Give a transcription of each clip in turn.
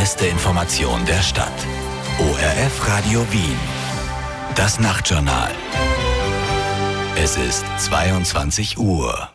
beste Information der Stadt. ORF Radio Wien. Das Nachtjournal. Es ist 22 Uhr.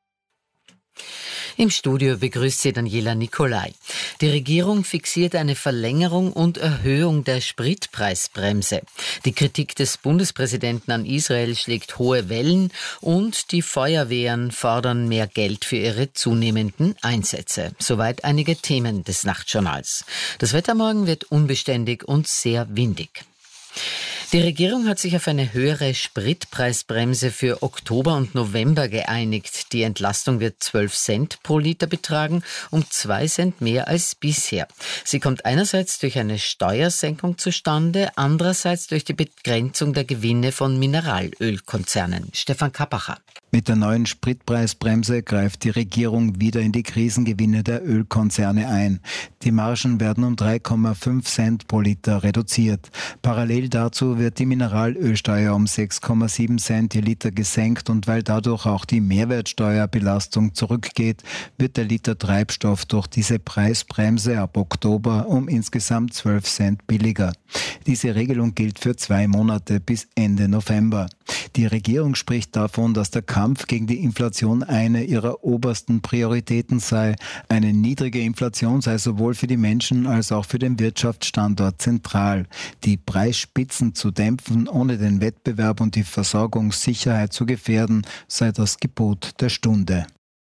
Im Studio begrüßt sie Daniela Nicolai. Die Regierung fixiert eine Verlängerung und Erhöhung der Spritpreisbremse. Die Kritik des Bundespräsidenten an Israel schlägt hohe Wellen und die Feuerwehren fordern mehr Geld für ihre zunehmenden Einsätze. Soweit einige Themen des Nachtjournals. Das Wetter morgen wird unbeständig und sehr windig. Die Regierung hat sich auf eine höhere Spritpreisbremse für Oktober und November geeinigt. Die Entlastung wird 12 Cent pro Liter betragen, um 2 Cent mehr als bisher. Sie kommt einerseits durch eine Steuersenkung zustande, andererseits durch die Begrenzung der Gewinne von Mineralölkonzernen. Stefan Kappacher. Mit der neuen Spritpreisbremse greift die Regierung wieder in die Krisengewinne der Ölkonzerne ein. Die Margen werden um 3,5 Cent pro Liter reduziert. Parallel dazu wird die Mineralölsteuer um 6,7 Cent je Liter gesenkt und weil dadurch auch die Mehrwertsteuerbelastung zurückgeht, wird der Liter Treibstoff durch diese Preisbremse ab Oktober um insgesamt 12 Cent billiger. Diese Regelung gilt für 2 Monate bis Ende November. Die Regierung spricht davon, dass der Kampf gegen die Inflation eine ihrer obersten Prioritäten sei. Eine niedrige Inflation sei sowohl für die Menschen als auch für den Wirtschaftsstandort zentral. Die Preisspitzen zu dämpfen, ohne den Wettbewerb und die Versorgungssicherheit zu gefährden, sei das Gebot der Stunde.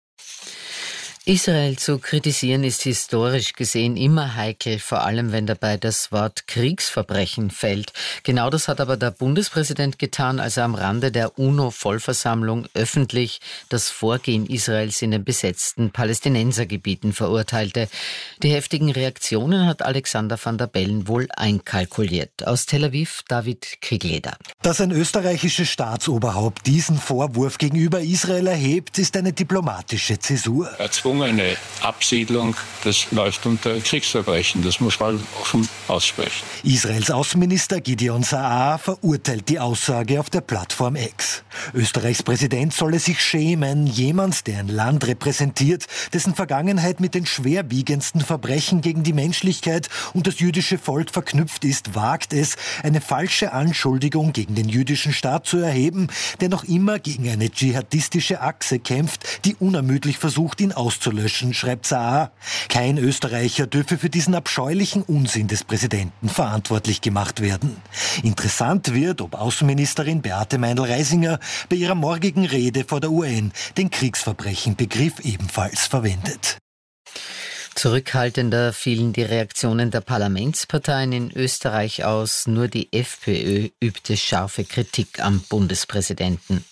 Israel zu kritisieren ist historisch gesehen immer heikel, vor allem wenn dabei das Wort Kriegsverbrechen fällt. Genau das hat aber der Bundespräsident getan, als er am Rande der UNO-Vollversammlung öffentlich das Vorgehen Israels in den besetzten Palästinensergebieten verurteilte. Die heftigen Reaktionen hat Alexander van der Bellen wohl einkalkuliert. Aus Tel Aviv, David Kriegleder. Dass ein österreichisches Staatsoberhaupt diesen Vorwurf gegenüber Israel erhebt, ist eine diplomatische Zäsur. Eine Absiedlung, das läuft unter Kriegsverbrechen. Das muss man offen aussprechen. Israels Außenminister Gideon Saar verurteilt die Aussage auf der Plattform X. Österreichs Präsident solle sich schämen. Jemand, der ein Land repräsentiert, dessen Vergangenheit mit den schwerwiegendsten Verbrechen gegen die Menschlichkeit und das jüdische Volk verknüpft ist, wagt es, eine falsche Anschuldigung gegen den jüdischen Staat zu erheben, der noch immer gegen eine dschihadistische Achse kämpft, die unermüdlich versucht, ihn auszulöschen, schreibt Saar. Kein Österreicher dürfe für diesen abscheulichen Unsinn des Präsidenten verantwortlich gemacht werden. Interessant wird, ob Außenministerin Beate Meindl-Reisinger bei ihrer morgigen Rede vor der UN den Kriegsverbrechenbegriff ebenfalls verwendet. Zurückhaltender fielen die Reaktionen der Parlamentsparteien in Österreich aus. Nur die FPÖ übte scharfe Kritik am Bundespräsidenten.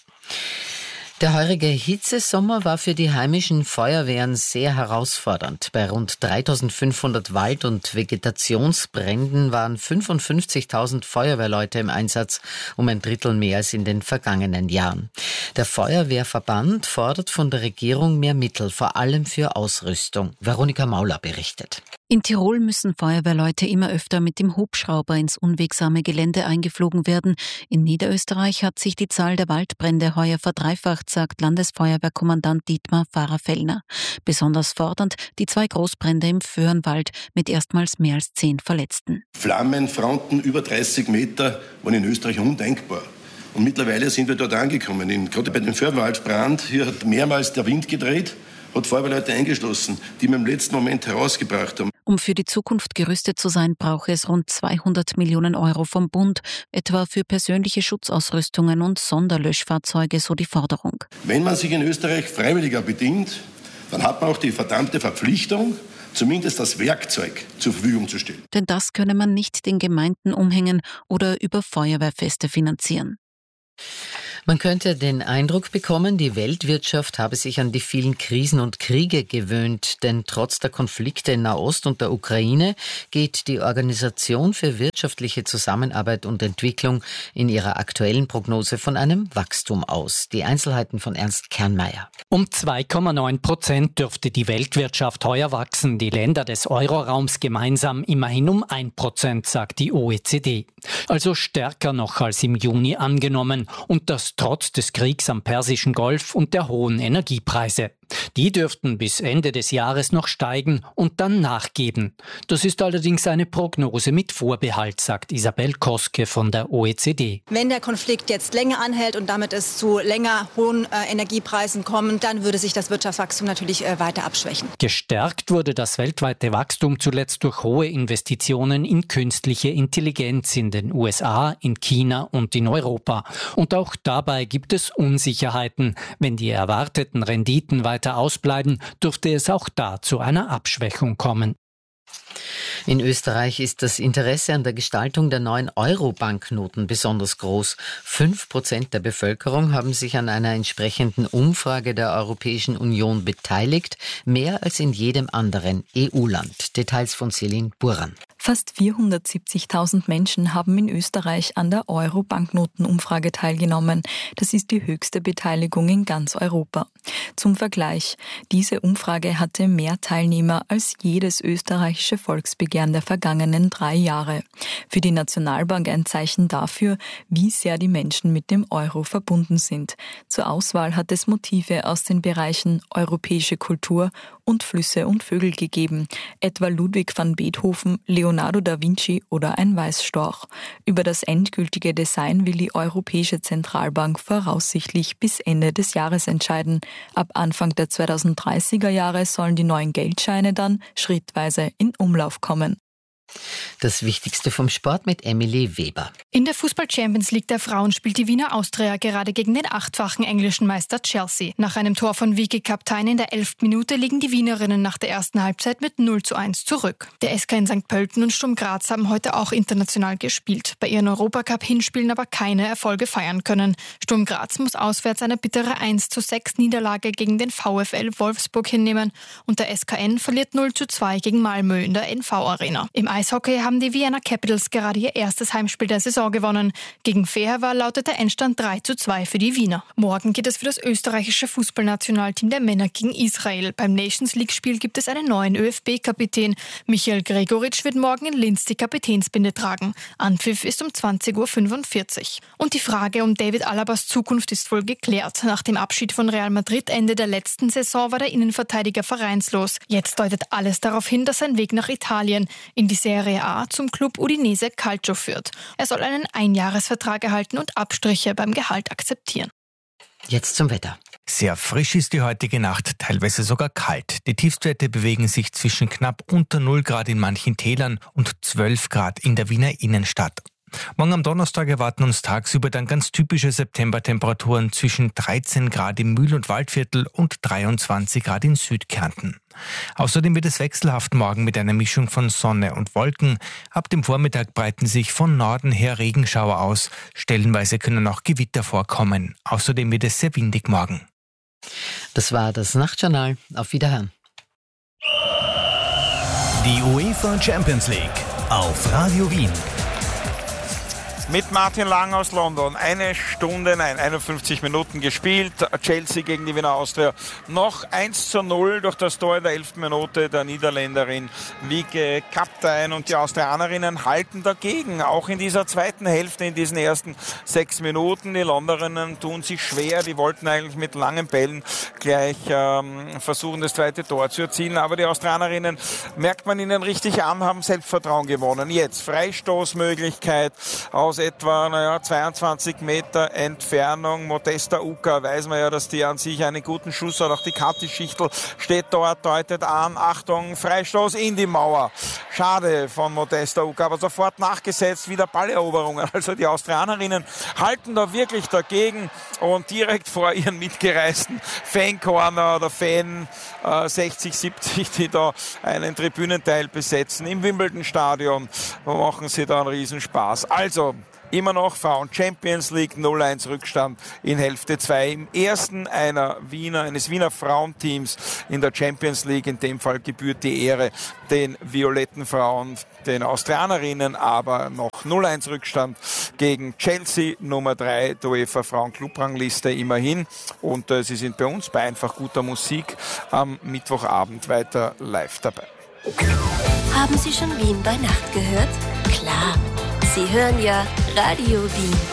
Der heurige Hitzesommer war für die heimischen Feuerwehren sehr herausfordernd. Bei rund 3.500 Wald- und Vegetationsbränden waren 55.000 Feuerwehrleute im Einsatz, um ein Drittel mehr als in den vergangenen Jahren. Der Feuerwehrverband fordert von der Regierung mehr Mittel, vor allem für Ausrüstung. Veronika Mauler berichtet. In Tirol müssen Feuerwehrleute immer öfter mit dem Hubschrauber ins unwegsame Gelände eingeflogen werden. In Niederösterreich hat sich die Zahl der Waldbrände heuer verdreifacht, sagt Landesfeuerwehrkommandant Dietmar Pfarrer-Fellner. Besonders fordernd die 2 Großbrände im Föhrenwald mit erstmals mehr als 10 Verletzten. Flammenfronten über 30 Meter waren in Österreich undenkbar. Und mittlerweile sind wir dort angekommen. Gerade bei dem Föhrenwaldbrand, hier hat mehrmals der Wind gedreht, hat Feuerwehrleute eingeschlossen, die wir im letzten Moment herausgebracht haben. Um für die Zukunft gerüstet zu sein, brauche es rund 200 Millionen Euro vom Bund, etwa für persönliche Schutzausrüstungen und Sonderlöschfahrzeuge, so die Forderung. Wenn man sich in Österreich freiwilliger bedient, dann hat man auch die verdammte Verpflichtung, zumindest das Werkzeug zur Verfügung zu stellen. Denn das könne man nicht den Gemeinden umhängen oder über Feuerwehrfeste finanzieren. Man könnte den Eindruck bekommen, die Weltwirtschaft habe sich an die vielen Krisen und Kriege gewöhnt, denn trotz der Konflikte in Nahost und der Ukraine geht die Organisation für wirtschaftliche Zusammenarbeit und Entwicklung in ihrer aktuellen Prognose von einem Wachstum aus. Die Einzelheiten von Ernst Kernmeier. Um 2,9% dürfte die Weltwirtschaft heuer wachsen, die Länder des Euroraums gemeinsam immerhin um 1%, sagt die OECD. Also stärker noch als im Juni angenommen und das trotz des Kriegs am Persischen Golf und der hohen Energiepreise. Die dürften bis Ende des Jahres noch steigen und dann nachgeben. Das ist allerdings eine Prognose mit Vorbehalt, sagt Isabel Koske von der OECD. Wenn der Konflikt jetzt länger anhält und damit es zu länger hohen Energiepreisen kommt, dann würde sich das Wirtschaftswachstum natürlich weiter abschwächen. Gestärkt wurde das weltweite Wachstum zuletzt durch hohe Investitionen in künstliche Intelligenz in den USA, in China und in Europa. Und auch dabei gibt es Unsicherheiten. Wenn die erwarteten Renditen weiter ausbleiben, dürfte es auch da zu einer Abschwächung kommen. In Österreich ist das Interesse an der Gestaltung der neuen Euro-Banknoten besonders groß. 5% der Bevölkerung haben sich an einer entsprechenden Umfrage der Europäischen Union beteiligt, mehr als in jedem anderen EU-Land. Details von Celine Buran. Fast 470.000 Menschen haben in Österreich an der Euro-Banknoten-Umfrage teilgenommen. Das ist die höchste Beteiligung in ganz Europa. Zum Vergleich, diese Umfrage hatte mehr Teilnehmer als jedes österreichische Volksbegehren der vergangenen 3 Jahre. Für die Nationalbank ein Zeichen dafür, wie sehr die Menschen mit dem Euro verbunden sind. Zur Auswahl hat es Motive aus den Bereichen europäische Kultur und Flüsse und Vögel gegeben, etwa Ludwig van Beethoven, Leonardo da Vinci oder ein Weißstorch. Über das endgültige Design will die Europäische Zentralbank voraussichtlich bis Ende des Jahres entscheiden. Ab Anfang der 2030er Jahre sollen die neuen Geldscheine dann schrittweise in Umlauf kommen. Das Wichtigste vom Sport mit Emily Weber. In der Fußball-Champions League der Frauen spielt die Wiener Austria gerade gegen den 8-fachen englischen Meister Chelsea. Nach einem Tor von Vicky Kaptein in der 11. Minute liegen die Wienerinnen nach der ersten Halbzeit mit 0:1 zurück. Der SK in St. Pölten und Sturm Graz haben heute auch international gespielt, bei ihren Europacup-Hinspielen aber keine Erfolge feiern können. Sturm Graz muss auswärts eine bittere 1:6-Niederlage gegen den VfL Wolfsburg hinnehmen und der SKN verliert 0:2 gegen Malmö in der NV-Arena. Im Eishockey haben die Vienna Capitals gerade ihr erstes Heimspiel der Saison gewonnen. Gegen Fehervar lautet der Endstand 3:2 für die Wiener. Morgen geht es für das österreichische Fußballnationalteam der Männer gegen Israel. Beim Nations League-Spiel gibt es einen neuen ÖFB-Kapitän. Michael Gregoritsch wird morgen in Linz die Kapitänsbinde tragen. Anpfiff ist um 20:45 Uhr. Und die Frage um David Alabas Zukunft ist wohl geklärt. Nach dem Abschied von Real Madrid Ende der letzten Saison war der Innenverteidiger vereinslos. Jetzt deutet alles darauf hin, dass sein Weg nach Italien in die Serie A zum Club Udinese Calcio führt. Er soll einen Einjahresvertrag erhalten und Abstriche beim Gehalt akzeptieren. Jetzt zum Wetter. Sehr frisch ist die heutige Nacht, teilweise sogar kalt. Die Tiefstwerte bewegen sich zwischen knapp unter 0 Grad in manchen Tälern und 12 Grad in der Wiener Innenstadt. Morgen am Donnerstag erwarten uns tagsüber dann ganz typische Septembertemperaturen zwischen 13 Grad im Mühl- und Waldviertel und 23 Grad in Südkärnten. Außerdem wird es wechselhaft morgen mit einer Mischung von Sonne und Wolken. Ab dem Vormittag breiten sich von Norden her Regenschauer aus. Stellenweise können auch Gewitter vorkommen. Außerdem wird es sehr windig morgen. Das war das Nachtjournal. Auf Wiederhören. Die UEFA Champions League auf Radio Wien. Mit Martin Lang aus London. 51 Minuten gespielt. Chelsea gegen die Wiener Austria. Noch 1:0 durch das Tor in der 11. Minute der Niederländerin Wieke Kaptein. Und die Austrianerinnen halten dagegen. Auch in dieser zweiten Hälfte, in diesen ersten 6 Minuten. Die Londonerinnen tun sich schwer. Die wollten eigentlich mit langen Bällen gleich versuchen, das zweite Tor zu erzielen. Aber die Austrianerinnen, merkt man ihnen richtig an, haben Selbstvertrauen gewonnen. Jetzt Freistoßmöglichkeit aus etwa 22 Meter Entfernung. Modesta Uka, weiß man ja, dass die an sich einen guten Schuss hat. Auch die Kathi Schichtl steht dort, deutet an. Achtung, Freistoß in die Mauer. Schade von Modesta Uka, aber sofort nachgesetzt, wieder Balleroberungen. Also die Austrianerinnen halten da wirklich dagegen und direkt vor ihren mitgereisten Fancorner oder Fan 60, 70, die da einen Tribünenteil besetzen im Wimbledon-Stadion. Da machen sie da einen Riesenspaß. Also immer noch Frauen Champions League, 0:1 Rückstand in Hälfte 2. Im ersten eines Wiener Frauenteams in der Champions League. In dem Fall gebührt die Ehre den violetten Frauen, den Austrianerinnen, aber noch 0:1 Rückstand gegen Chelsea, Nummer 3 der UEFA Frauen-Clubrangliste immerhin. Und sie sind bei uns bei einfach guter Musik am Mittwochabend weiter live dabei. Haben Sie schon Wien bei Nacht gehört? Klar, Sie hören ja Radio Wien.